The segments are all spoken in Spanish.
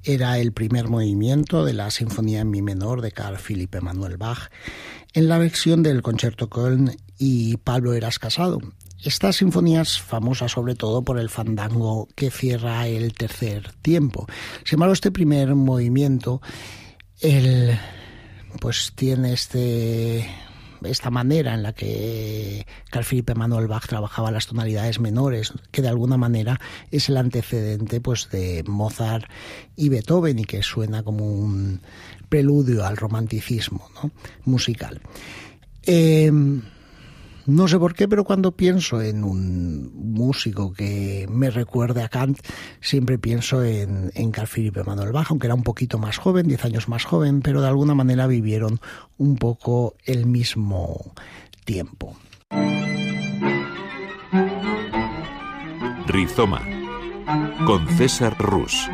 era el primer movimiento de la Sinfonía en Mi menor de Carl Philipp Emanuel Bach, en la versión del Concerto Köln y Pablo Heras Casado. Esta sinfonía es famosa sobre todo por el fandango que cierra el tercer tiempo. Sin embargo, este primer movimiento pues tiene esta manera en la que Carl Philipp Emanuel Bach trabajaba las tonalidades menores, que de alguna manera es el antecedente pues de Mozart y Beethoven, y que suena como un preludio al romanticismo, ¿no?, musical. No sé por qué, pero cuando pienso en un músico que me recuerde a Kant, siempre pienso en Carl Philipp Emanuel Bach, aunque era un poquito más joven, 10 años más joven, pero de alguna manera vivieron un poco el mismo tiempo. Rizoma, con César Rus.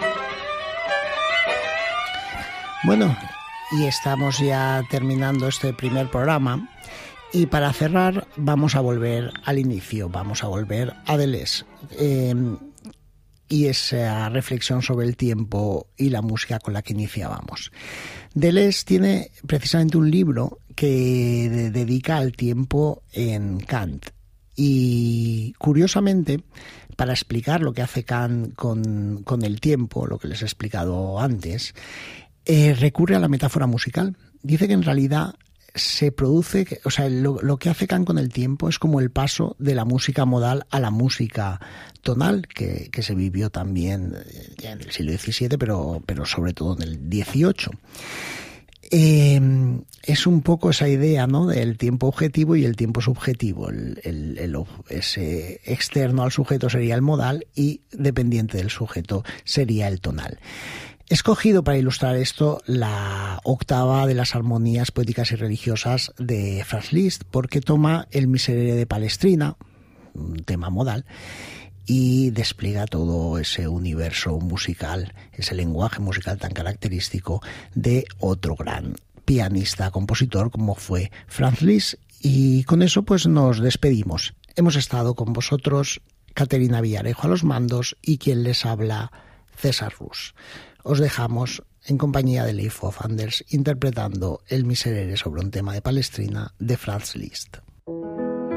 Bueno, y estamos ya terminando este primer programa. Y para cerrar vamos a volver al inicio, vamos a volver a Deleuze y esa reflexión sobre el tiempo y la música con la que iniciábamos. Deleuze tiene precisamente un libro que dedica al tiempo en Kant, y curiosamente, para explicar lo que hace Kant con el tiempo, lo que les he explicado antes, recurre a la metáfora musical. Dice que en realidad se produce, o sea, lo que hace Kant con el tiempo es como el paso de la música modal a la música tonal, que se vivió también ya en el siglo XVII, pero sobre todo en el XVIII. Es un poco esa idea, ¿no?, del tiempo objetivo y el tiempo subjetivo. Ese externo al sujeto sería el modal y dependiente del sujeto sería el tonal. He escogido para ilustrar esto la octava de las armonías poéticas y religiosas de Franz Liszt, porque toma el Miserere de Palestrina, un tema modal, y despliega todo ese universo musical, ese lenguaje musical tan característico de otro gran pianista, compositor como fue Franz Liszt. Y con eso pues nos despedimos. Hemos estado con vosotros Caterina Villarejo a los mandos y quien les habla, César Rus. Os dejamos en compañía de Leif of Anders interpretando el Miserere sobre un tema de Palestrina de Franz Liszt.